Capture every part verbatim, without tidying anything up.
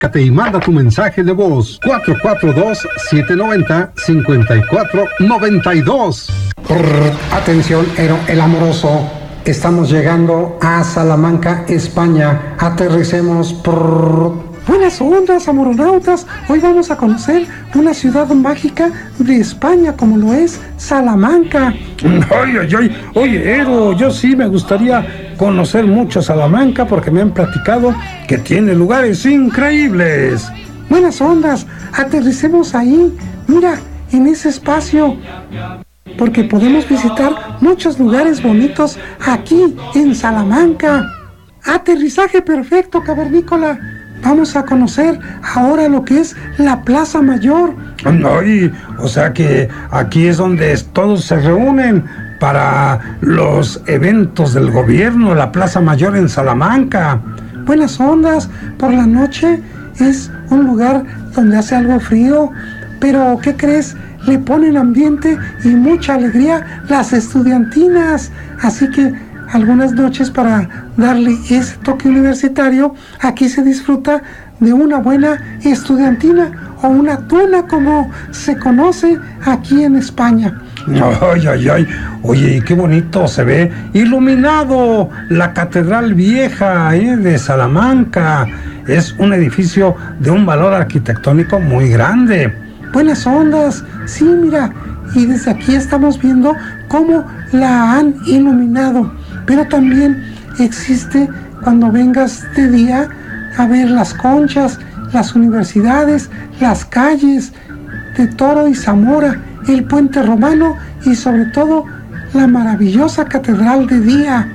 Y manda tu mensaje de voz cuatro cuatro dos, siete nueve cero, cinco cuatro nueve dos. Prr, atención, Ero el Amoroso. Estamos llegando a Salamanca, España. Aterricemos. Prr. Buenas ondas, amoronautas. Hoy vamos a conocer una ciudad mágica de España como lo es Salamanca. Ay, ay, ay. Oye, Ero, yo sí me gustaría conocer mucho Salamanca porque me han platicado que tiene lugares increíbles. Buenas ondas, aterricemos ahí. Mira, en ese espacio. Porque podemos visitar muchos lugares bonitos aquí en Salamanca. Aterrizaje perfecto, cavernícola. Vamos a conocer ahora lo que es la Plaza Mayor. Ay, o sea que aquí es donde todos se reúnen para los eventos del gobierno, la Plaza Mayor en Salamanca. Buenas ondas, por la noche es un lugar donde hace algo frío, pero ¿qué crees? Le ponen ambiente y mucha alegría las estudiantinas, así que algunas noches para darle ese toque universitario, aquí se disfruta de una buena estudiantina o una tuna como se conoce aquí en España. Ay, ay, ay, oye, qué bonito se ve iluminado la Catedral Vieja ¿eh? de Salamanca. Es un edificio de un valor arquitectónico muy grande. Buenas ondas, sí, mira, y desde aquí estamos viendo cómo la han iluminado. Pero también existe, cuando vengas de día, a ver las conchas, las universidades, las calles de Toro y Zamora, el puente romano y sobre todo la maravillosa catedral de día.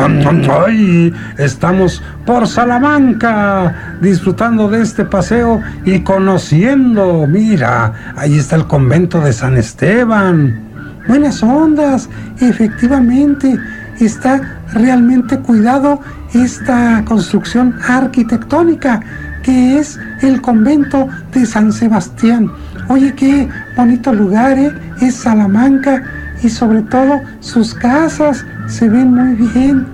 ¡Ay! Estamos por Salamanca, disfrutando de este paseo y conociendo. Mira, ahí está el convento de San Esteban. Buenas ondas, efectivamente. Está realmente cuidado esta construcción arquitectónica que es el convento de San Sebastián. Oye, qué bonito lugar, ¿eh? Es Salamanca y sobre todo sus casas se ven muy bien.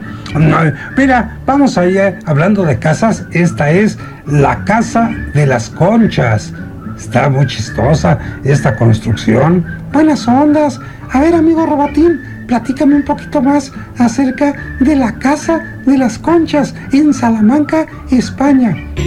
Mira, vamos allá hablando de casas. Esta es la Casa de las Conchas. Está muy chistosa esta construcción. Buenas ondas. A ver, amigo Robotín, platícame un poquito más acerca de la Casa de las Conchas en Salamanca, España.